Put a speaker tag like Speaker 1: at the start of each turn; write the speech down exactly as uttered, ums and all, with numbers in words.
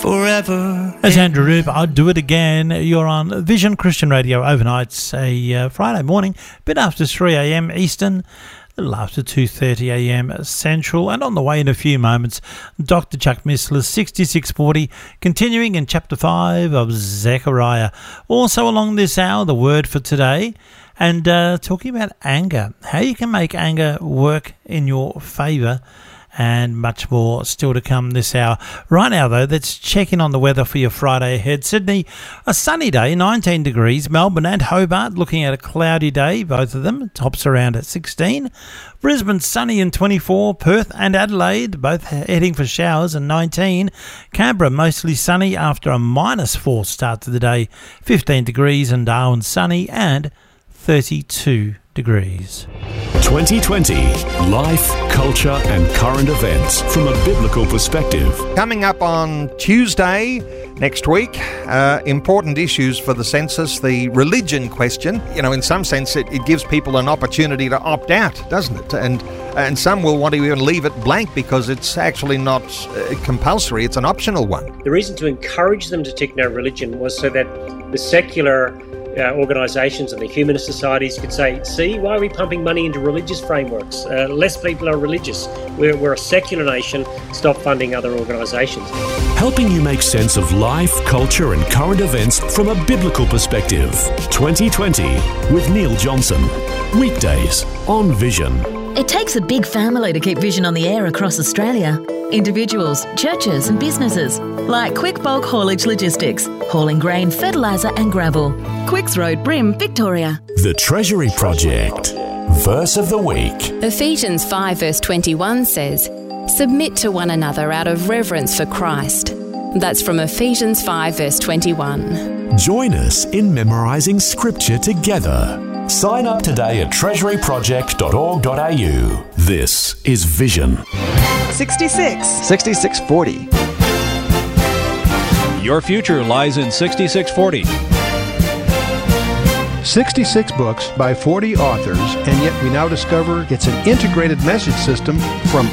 Speaker 1: Forever.
Speaker 2: As Andrew Roop, I'd do it again. You're on Vision Christian Radio overnights, a uh, Friday morning, a bit after three a.m. Eastern, a little after two thirty a.m. Central, and on the way in a few moments, Doctor Chuck Missler's sixty-six forty, continuing in chapter five of Zechariah. Also along this hour, the word for today, and uh, talking about anger, how you can make anger work in your favour, and much more still to come this hour. Right now, though, let's check in on the weather for your Friday ahead. Sydney, a sunny day, nineteen degrees. Melbourne and Hobart, looking at a cloudy day, both of them. Tops around at sixteen. Brisbane, sunny and twenty-four. Perth and Adelaide, both heading for showers, and nineteen. Canberra, mostly sunny after a minus four start to the day. fifteen degrees. And Darwin, sunny and thirty-two degrees.
Speaker 3: twenty twenty Life, Culture and Current Events from a Biblical Perspective.
Speaker 4: Coming up on Tuesday next week, uh, important issues for the census, the religion question. You know, in some sense, it, it gives people an opportunity to opt out, doesn't it? And and some will want to even leave it blank because it's actually not uh, compulsory, it's an optional one.
Speaker 5: The reason to encourage them to take no religion was so that the secular Uh, organisations and the humanist societies could say, see, why are we pumping money into religious frameworks? Uh, less people are religious. We're, we're a secular nation. Stop funding other organisations.
Speaker 3: Helping you make sense of life, culture and current events from a biblical perspective. twenty twenty with Neil Johnson. Weekdays on Vision.
Speaker 6: It takes a big family to keep Vision on the air across Australia. Individuals, churches and businesses like Quick Bulk Haulage Logistics, hauling grain, fertiliser and gravel. Quicks Road, Brim, Victoria.
Speaker 3: The Treasury Project. Verse of the week.
Speaker 7: Ephesians five verse twenty-one says, submit to one another out of reverence for Christ. That's from Ephesians five verse twenty-one.
Speaker 3: Join us in memorising scripture together. Sign up today at treasury project dot org dot a u. This is Vision.
Speaker 8: sixty-six.
Speaker 9: sixty-six forty.
Speaker 10: Your future lies in sixty-six forty.
Speaker 11: sixty-six books by forty authors, and yet we now discover it's an integrated message system from